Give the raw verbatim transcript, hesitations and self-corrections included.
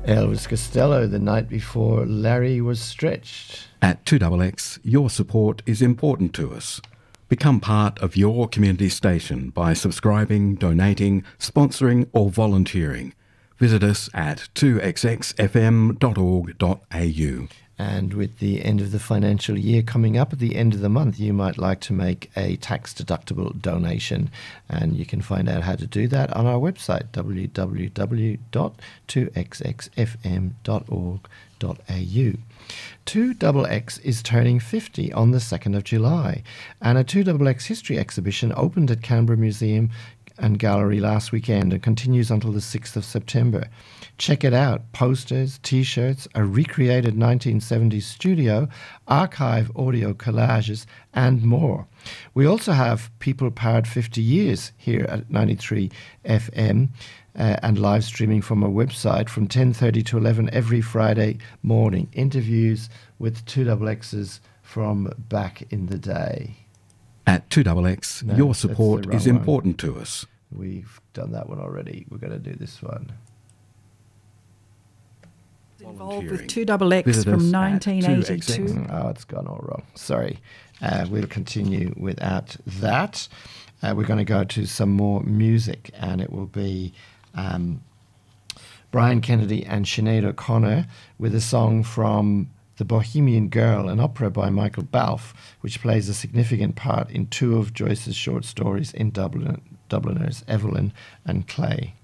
Elvis Costello, The Night Before Larry Was Stretched. At two X X, your support is important to us. Become part of your community station by subscribing, donating, sponsoring or volunteering. Visit us at two x x f m dot org dot a u. And with the end of the financial year coming up at the end of the month, you might like to make a tax-deductible donation. And you can find out how to do that on our website, w w w dot two x x f m dot org dot a u. two X X is turning fifty on the second of July, and a two X X history exhibition opened at Canberra Museum and Gallery last weekend and continues until the sixth of September. Check it out. Posters, T-shirts, a recreated nineteen seventies studio, archive audio collages, and more. We also have People Powered fifty years here at ninety-three F M uh, and live streaming from our website from ten thirty to eleven every Friday morning. Interviews with two X X's from back in the day. At two X X, No, your that's the support wrong is one. important to us. We've done that one already. We're going to do this one. Involved Volunteering. with two X X Visit us from at nineteen eighty-two. two X X. Oh, it's gone all wrong. Sorry. Uh, we'll continue without that. Uh, we're going to go to some more music, and it will be um, Brian Kennedy and Sinead O'Connor with a song from The Bohemian Girl, an opera by Michael Balfe, which plays a significant part in two of Joyce's short stories in Dublin, Dubliners, Evelyn and Clay.